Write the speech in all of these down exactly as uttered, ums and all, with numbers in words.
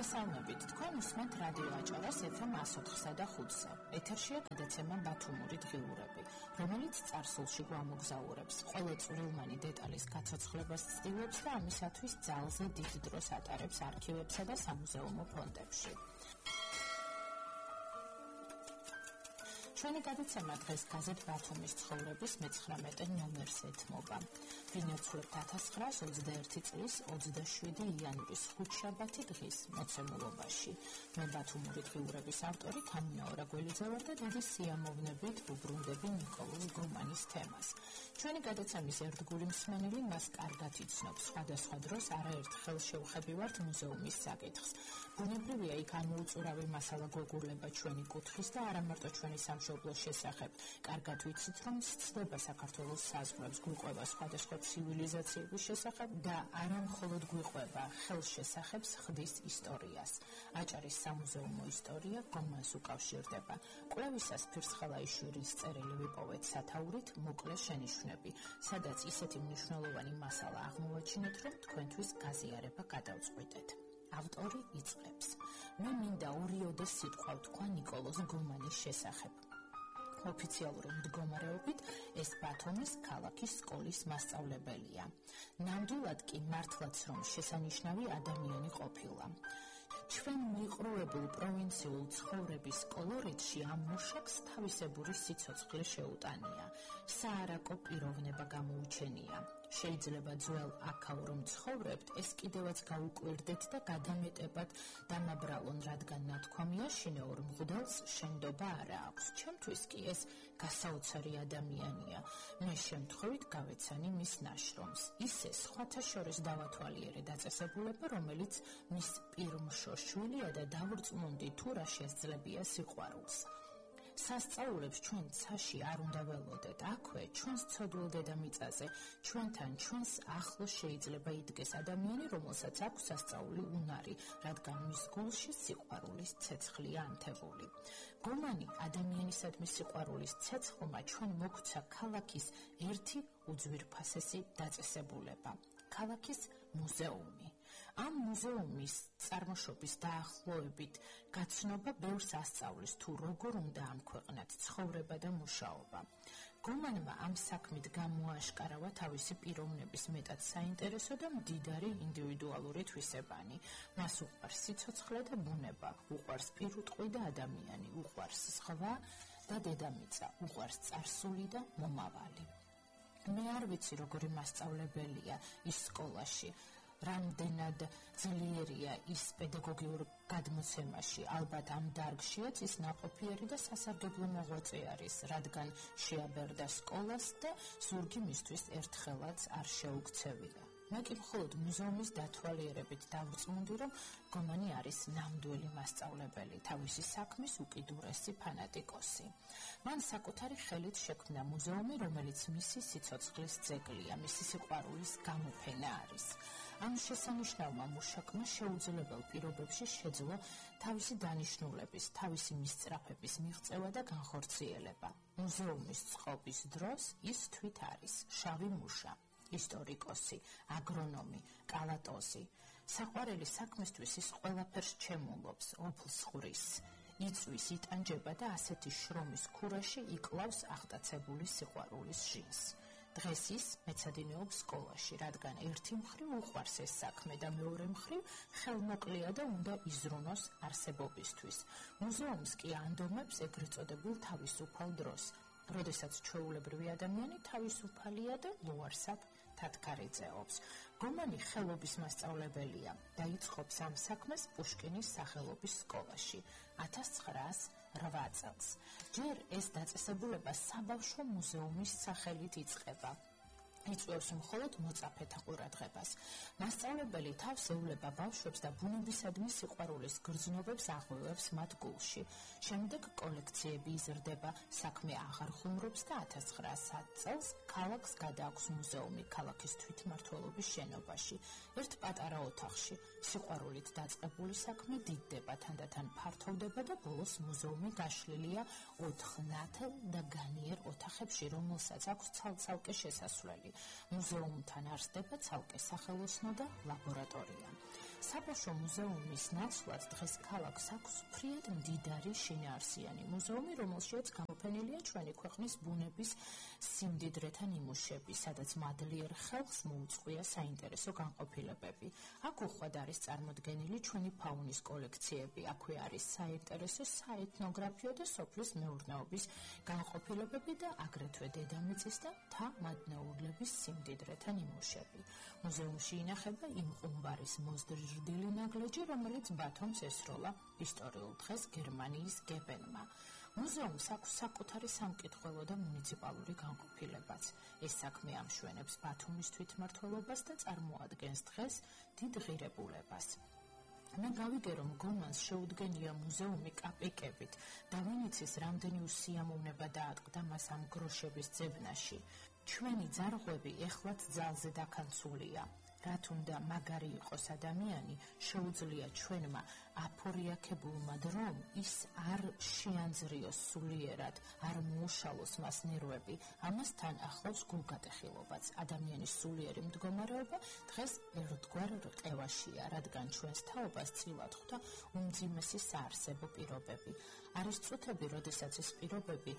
მოგესალმებით, თქვენ უსმენთ რადიო აჭარას ეფ ემ one oh four და ხუთზე. ეთერშია გადაცემა ბათუმური დღიურები, რომელიც წარსულში გვამოგზაურებს, ყველა წვრილმანი დეტალის გაცოცხლებას ცდილობს და ამისათვის ძალზე დიდ დროს ატარებს არქივებსა და სამუზეუმო ფონდებში. ჩვენი გადაცემა დღეს გაზეთ ბათუმის ცხოვრების მეცხრამეტე ნომერს ეთმობა. ვინოცვლებთ ათას ცხრაას ოცდაერთი წლის ოცდაშვიდი იანვრის ხუთშაბათი დღის მოცემულობაში. მე ბათუმური დღიურების ავტორი თამია ორაგველიძე ვარ და დიდი სიამოვნებით ვუბრუნდები ნიკოლოზ გომანის თემას. ჩვენი გადაცემის ერთგული მსმენელი მას კარგად იცნობს. სხვადასხვა დროს არაერთ ხელშეუხებივართ მუზეუმის საკითხს. ბუნებრივია იქ ამოუწურავი მასალა გვეგურულება ჩვენი კუთხის და არა მარტო ჩვენი სამშობლოს შესახებ. კარგად ვიცით, რომ სცდება საქართველოს საზღვრებს, გვიყვება სხვადასხვა ცივილიზაციების შესახებ და არა მხოლოდ გვიყვება ხელშესახებს ხდის ისტორიას. აჭარის სამუზეუმო ისტორია გომანს უკავშირდება. კვლევისას ფირცხალაიშვილის წერილი ვიპოვეთ სათაურით მოკლე შენიშვნები, სადაც ისეთი მნიშვნელოვანი მასალა აღმოვაჩინეთ, რომ თქვენთვის გაზიარება გადავწყვიტეთ. ავტორი იწყებს. მე მინდა ორიოდე სიტყვა ვთქვა ნიკოლოზ გომანის შესახებ. ოფიციალური მდგომარეობით ეს ბათუმის ქალაქის სკოლის მასწავლებელია. ნამდვილად კი მართლაც რომ შესანიშნავი ადამიანი ყოფილა. ჩვენ მიყრუებულ პროვინციულ ცხოვრების კოლორიტში ამ მუშაკს თავისებური სიცოცხლე შეუტანია. საარაკო პიროვნება გამოუჩენია. შეიძლება ძველ აქაურ მცხოვრებთ ეს კიდევაც გაუკვირდეთ და გადამეტებად დამაბრალონ, რადგან ნათქვამია შინაურ მღვდელს შენდობა არა აქვს. ჩემთვის კი ეს გასაოცარი ადამიანია. მე შემთხვევით გავეცანი მის ნაშრომს. ისე სხვათა შორის დავათვალიერე დაწესებულება, რომელიც მის პირმშოშვილია და დავრწმუნდი თუ რა შესძლებია სიყვარულს. სასწაულებს ჩვენ ცაში არ უნდა ველოდეთ. აქვე ჩვენს ცოდვილ დედამიწაზე, ჩვენთან, ჩვენს ახლოს შეიძლება იდგეს ადამიანი, რომელსაც აქვს სასწაული უნარი, რადგან მის გულში სიყვარულის ცეცხლია ანთებული. გომანი ადამიანისადმი სიყვარულის ცეცხლმა ჩვენ მოგვცა ქალაქის ერთი უძვირფასესი დაწესებულება, ქალაქის მუზეუმი. ამ მუზეუმის წარმოშობის დაახლოებით გაცნობა ბევრს ასწავლის თუ როგორ უნდა ამ ქვეყნად ცხოვრება და მუშაობა. გომანმა ამ საქმით გამოაშკარავა თავისი პიროვნების მეტად საინტერესო და მდიდარი ინდივიდუალური თვისებანი. მას უყვარს სიცოცხლე და ბუნება, უყვარს პირუტყვი და ადამიანი, უყვარს ზღვა და დედამიწა, უყვარს წარსული და მომავალი. მე არ ვიცი როგორი მასწავლებელია ის სკოლაში, რამდენად ძლიერია ის პედაგოგიურ გადმოცემაში. ალბათ ამ დარგშიაც ის ნაყოფიერი და სასარგებლო მოღვაწე არის, რადგან შეაბერდა სკოლას და ზურგი მისთვის ერთხელაც არ შეუქცევია. მე კი მხოლოდ მუზეუმის დათვალიერებით დავწმუნდი, რომ გომანი არის ნამდვილი მასწავლებელი, თავისი საქმის უკიდურესი ფანატიკოსი. მან საკუთარი ხელით შექმნა მუზეუმი, რომელიც მისი სიცოცხლის ძეგლია, მისი სიყვარულის გამოფენა არის. ამ შესანიშნავმა მუშაკმა შეუძლებელ პირობებში შეძლო თავისი დანიშნულების, თავისი მისწრაფების მიღწევა და განხორციელება. მუზეუმის წყობის დროს ის თვით არის შავი მუშა, ისტორიკოსი, აგრონომი, კალატოზი. საყვარელი საქმისთვის ის ყველაფერს ჩემულობს, ოფლს ხურის, იწვის, იტანჯება და ასეთი შრომის ქურაში იკლავს აღტაცებული სიყვარულის ჟინს. დღეს ის მეცადინეობს სკოლაში, რადგან ერთი მხრივ უყვარს ეს საქმე და მეორე მხრივ ხელმოკლეა და უნდა იზრუნოს არსებობისთვის. მუზეუმს კი ანდომებს ეგრეთ წოდებულ თავისუფალ დროს, როდესაც ჩვეულებრივი ადამიანი თავისუფალია და ლუარსაბ თათქარიძეობს. გომანი ხელობის მასწავლებელია და იწყობს ამ საქმეს პუშკინის სახელობის სკოლაში ათას ცხრაას რვა წელს. ჯერ ეს დაწესებულება საბავშვო მუზეუმის სახელით იწყება. იწვევს მხოლოდ მოწაფეთა ყურადღებას. მასწავლებელი თავს ევლება ბავშვებს და ბუნებისადმი სიყვარულის გრძნობებს აღვევებს მათ გულში. შემდეგ კოლექციები იზრდება, საქმე აღარ ხუმრობს და ათას ცხრაასი წელს ქალაქს გადააქვს მუზეუმი ქალაქის თვითმმართველობის შენობაში. ერთ პატარა ოთახში სიყვარულით დაწყებული საქმე დიდდება, თანდათან ფართოვდება და ბოლოს მუზეუმი გაშლილია ოთხ ნათელ და განიერ ოთახებში, რომელსაც აქვს ცალ-ცალკე შესასვლელი. მუზეუმთან არსდება ცალკე სახელოსნო და ლაბორატორია. საბავშვო მუზეუმის ნაცვლად დღეს ქალაქს აქვს ფრიად მდიდარი შინაარსიანი მუზეუმი, რომელშიც გამოფენილია ჩვენი ქვეყნის ბუნების სიმდიდრეთა ნიმუშები, სადაც მადლიერ ხელს მოუწყვია საინტერესო განყოფილებები. აქ უხვად არის წარმოდგენილი ჩვენი ფაუნის კოლექციები, აქვე არის საინტერესო საეთნოგრაფიო და სოფლის მეურნეობის განყოფილებები და აგრეთვე დედამიწის და მთა მადნეულების სიმდიდრეთა ნიმუშები. მუზეუმში ინახება იმ ყუმბარის მოზრდილი ნაგლეჯი, რომელიც ბათუმს ესროლა ისტორიულ დღეს გერმანიის გებენმა. მუზეუმს აქვს საკუთარი სამკითხველო და მუნიციპალური განყოფილებაც. ეს საქმე ამშვენებს ბათუმის თვითმმართველობას და წარმოადგენს დღეს დიდ ღირებულებას. მე გავიგე, რომ გომანს შეუდგენია მუზეუმი კაპიკებით და ვინ იცის, რამდენი უსიამოვნება დაატყდა მას ამ გროშების ძებნაში. ჩვენი ძარღვები ეხლაც ძალზე დაქანცულია. რაც უნდა მაგარი იყოს ადამიანი, შეუძლია ჩვენმა აფორიაქებულმა დრომ ის არ შეანძრიოს სულიერად, არ მოუშალოს მას ნერვები. ამას თან ახლავს გულგატეხილობაც. ადამიანის სულიერი მდგომარეობა დღეს ერთგვარ რყევაშია, რადგან ჩვენს თაობას წილად ხვდა უმძიმესი საარსებო პირობები. არის წუთები, როდესაც ეს პირობები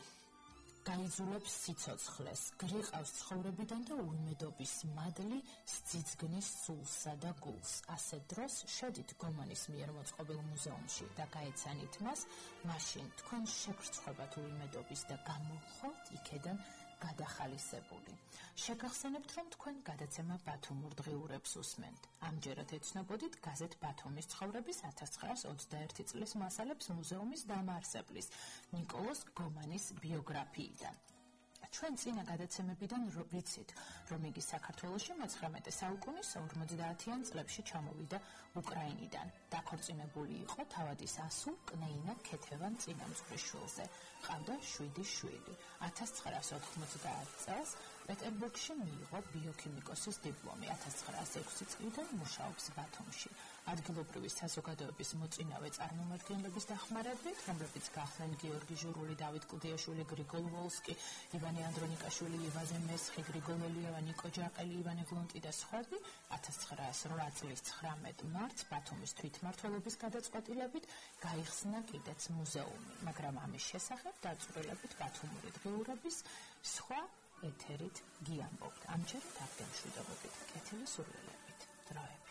გაიძულებს სიცოცხლეს, გრიყავს ცხოვრებიდან და უიმედობის მადლი სძიძგნის სულსა და გულს. ასე დროს შედით გომანის მიერ მოწყობილ მუზეუმში და გაეცანით მას, მაშინ თქვენ შეგრცხვებათ უიმედობის და გამოვხვალთ იქედან გადახალისებული. შეგახსენებთ, რომ თქვენ გადაცემა ბათუმურ დღიურებს უსმენთ. ამჯერად ეცნობოდით გაზეთ ბათუმის ცხოვრების ათას ცხრაასი ოცდაერთი წლის მასალებს მუზეუმის დამაარსებლის ნიკოლოზ გომანის ბიოგრაფიიდან. ჩვენ წინა გადაცემებიდან ვიცით, რომ იგი საქართველოში მეცხრამეტე საუკუნის ორმოცდაათიან წლებში ჩამოვიდა უკრაინიდან. დაქორწინებული იყო თავადის ასულ კნეინა ქეთევან წინამძღვრიშვილზე. ჰყავდა შვიდი შვილი. ათას ცხრაასი ოთხმოცდაათი წელს პეტერბურგში მიიღო ბიოქიმიკოსის დიპლომი. ათას ცხრაასი ექვსი წლიდან მუშაობს ბათუმში. ადგილობრივი საზოგადოების მოწინავე წარმომადგენლების დახმარებით, რომლებიც გახდნენ გიორგი ჟურული, დავით კლდიაშვილი, გრიგოლ ვოლსკი, ივანე ანდრონიკაშვილი, ივაზე მესხი, გრიგოლ ელიევა, ნიკო ჯაყელი, ივანე გლონტი და სხვები, ათას ცხრაასი რვა წლის ცხრამეტ მარტს ბათუმის თვითმმართველობის გადაწყვეტილებით გაიხსნა კიდეც მუზეუმი, მაგრამ ამის შესახებ დაწვრილებით ბათუმური დღიურების სხვა ეთერით გიამბობთ. ამჯერად აღგემშვიდობებით, კეთილი სურვილებით. დროებით.